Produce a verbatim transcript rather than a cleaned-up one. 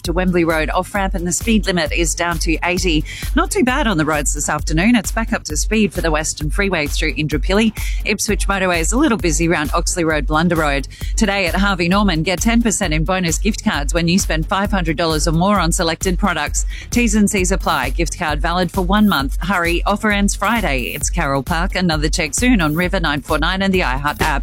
to Wembley Road off-ramp, and the speed limit is down to eighty. Not too bad on the roads this afternoon. It's back up to speed for the Western Freeway through Indooroopilly. Ipswich Motorway is a little busy around Oxley Road, Blunder Road. Today at Harvey Norman, get ten percent in bonus gift cards when you spend five hundred dollars or more on selected products. T's and C's apply. Gift card valid for one month. Hurry, offer ends Friday. It's Carol Park. Another check soon on River nine four nine and the iHeart app.